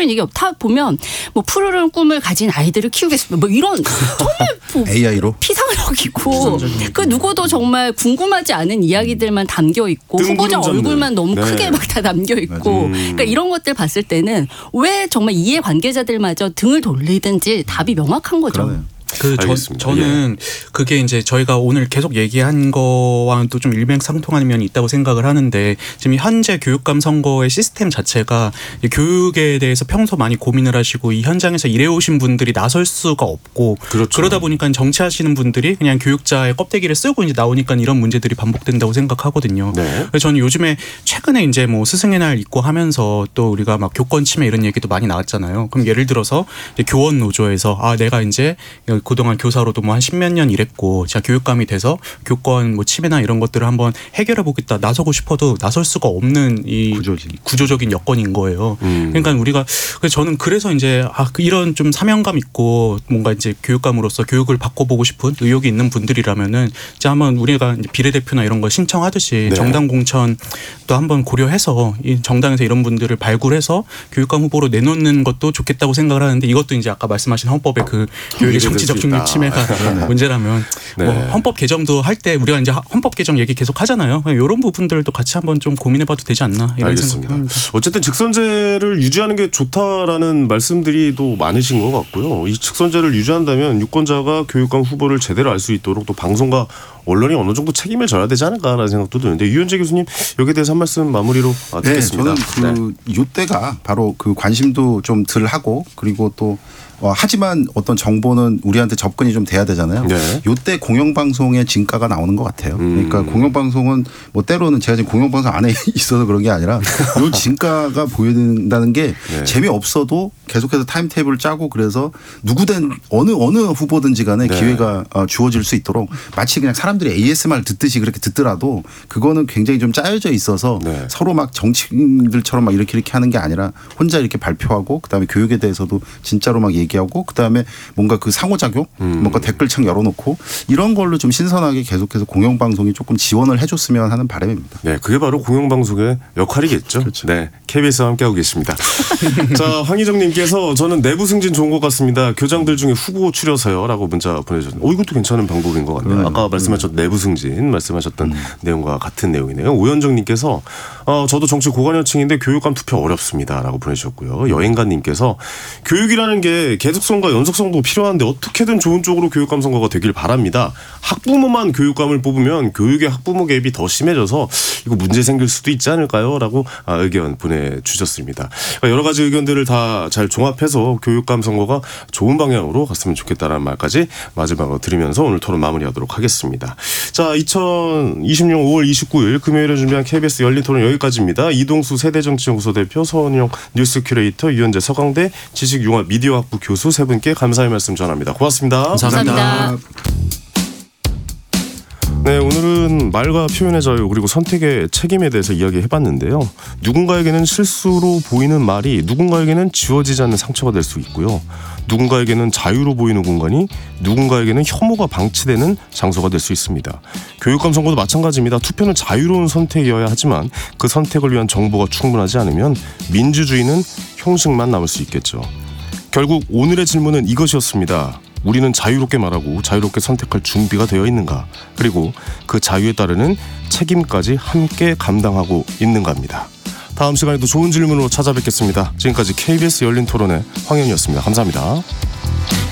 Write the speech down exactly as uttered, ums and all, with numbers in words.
이런 얘기 다 보면 뭐 푸르른 꿈을 가진 아이들을 키우겠습니다. 뭐 이런 정말 뭐 에이아이로 피상적이고 그 누구도 정말 궁금하지 않은 이야기들만 담겨 있고 후보자 얼굴만 너무 네. 크게 막 다 담겨 있고 음. 그러니까 이런 것들 봤을 때는 왜 정말 이해 관계자들마저 등을 돌리든지 답이 명확한 거죠. 그러네요. 그 저, 저는 예. 그게 이제 저희가 오늘 계속 얘기한 거와는 또 좀 일맥상통하는 면이 있다고 생각을 하는데 지금 현재 교육감 선거의 시스템 자체가 교육에 대해서 평소 많이 고민을 하시고 이 현장에서 일해오신 분들이 나설 수가 없고 그렇죠. 그러다 보니까 정치하시는 분들이 그냥 교육자의 껍데기를 쓰고 이제 나오니까 이런 문제들이 반복된다고 생각하거든요. 네. 그래서 저는 요즘에 최근에 이제 뭐 스승의 날 있고 하면서 또 우리가 막 교권 침해 이런 얘기도 많이 나왔잖아요. 그럼 예를 들어서 교원 노조에서 아 내가 이제 그동안 교사로도 뭐 한 십몇 년 일했고 제가 교육감이 돼서 교권 뭐 침해나 이런 것들을 한번 해결해 보겠다 나서고 싶어도 나설 수가 없는 이 구조지. 구조적인 여건인 거예요. 음. 그러니까 우리가 저는 그래서 이제 아 이런 좀 사명감 있고 뭔가 이제 교육감으로서 교육을 바꿔보고 싶은 의욕이 있는 분들이라면은 이제 한번 우리가 이제 비례대표나 이런 걸 신청하듯이 네. 정당 공천도 한번 고려해서 이 정당에서 이런 분들을 발굴해서 교육감 후보로 내놓는 것도 좋겠다고 생각을 하는데 이것도 이제 아까 말씀하신 헌법의 그 교육의 정치적 중립 침해가 네. 문제라면 네. 뭐 헌법 개정도 할 때 우리가 이제 헌법 개정 얘기 계속 하잖아요. 이런 부분들도 같이 한번 좀 고민해봐도 되지 않나 이런 알겠습니다. 생각합니다. 어쨌든 직선제를 유지하는 게 좋다라는 말씀들이 또 많으신 것 같고요. 이 직선제를 유지한다면 유권자가 교육감 후보를 제대로 알 수 있도록 또 방송과 언론이 어느 정도 책임을 져야 되지 않을까라는 생각도 드는데 유현재 교수님 여기에 대해서 한 말씀 마무리로 듣겠습니다. 네, 저는 그 네. 요때가 바로 그 관심도 좀 덜 하고 그리고 또 어, 하지만 어떤 정보는 우리한테 접근이 좀 돼야 되잖아요. 네. 요때 공영방송의 진가가 나오는 것 같아요. 음. 그러니까 공영방송은 뭐 때로는 제가 지금 공영방송 안에 있어서 그런 게 아니라 요 진가가 보여진다는 게 네. 재미없어도 계속해서 타임테이블을 짜고 그래서 누구든 어느 어느 후보든지 간에 네. 기회가 주어질 수 있도록 마치 그냥 사람들이 에이에스엠알 듣듯이 그렇게 듣더라도 그거는 굉장히 좀 짜여져 있어서 네. 서로 막 정치인들처럼 막 이렇게 이렇게 하는 게 아니라 혼자 이렇게 발표하고 그다음에 교육에 대해서도 진짜로 막 얘기 얘기하고 그다음에 뭔가 그 상호작용 음. 뭔가 댓글창 열어놓고 이런 걸로 좀 신선하게 계속해서 공영방송이 조금 지원을 해줬으면 하는 바람입니다. 네, 그게 바로 공영방송의 역할이겠죠. 그렇죠. 네, 케이비에스와 함께하고 계십니다. 자, 황희정님께서 저는 내부 승진 좋은 것 같습니다. 교장들 중에 후보 추려서요라고 문자 보내주셨는데 오, 이것도 괜찮은 방법인 것 같네요. 음. 아까 말씀하셨던 음. 내부 승진 말씀하셨던 음. 내용과 같은 내용이네요. 오현정님께서 어, 저도 정치 고관여층인데 교육감 투표 어렵습니다라고 보내주셨고요. 여행가님께서 교육이라는 게 계속성과 연속성도 필요한데 어떻게든 좋은 쪽으로 교육감 선거가 되길 바랍니다. 학부모만 교육감을 뽑으면 교육의 학부모 갭이 더 심해져서 이거 문제 생길 수도 있지 않을까요? 라고 의견 보내주셨습니다. 여러 가지 의견들을 다 잘 종합해서 교육감 선거가 좋은 방향으로 갔으면 좋겠다는 말까지 마지막으로 드리면서 오늘 토론 마무리하도록 하겠습니다. 자, 이천이십 년 오월 이십구일 금요일에 준비한 케이비에스 열린 토론 여기까지입니다. 이동수 세대정치연구소 대표, 서원영 뉴스 큐레이터, 유현재 서강대 지식융합 미디어학부 교수 세 분께 감사의 말씀 전합니다. 고맙습니다. 감사합니다. 감사합니다. 네, 오늘은 말과 표현의 자유 그리고 선택의 책임에 대해서 이야기해봤는데요. 누군가에게는 실수로 보이는 말이 누군가에게는 지워지지 않는 상처가 될 수 있고요. 누군가에게는 자유로 보이는 공간이 누군가에게는 혐오가 방치되는 장소가 될 수 있습니다. 교육감 선거도 마찬가지입니다. 투표는 자유로운 선택이어야 하지만 그 선택을 위한 정보가 충분하지 않으면 민주주의는 형식만 남을 수 있겠죠. 결국 오늘의 질문은 이것이었습니다. 우리는 자유롭게 말하고 자유롭게 선택할 준비가 되어 있는가? 그리고 그 자유에 따르는 책임까지 함께 감당하고 있는가입니다. 다음 시간에도 좋은 질문으로 찾아뵙겠습니다. 지금까지 케이비에스 열린 토론의 황현이었습니다. 감사합니다.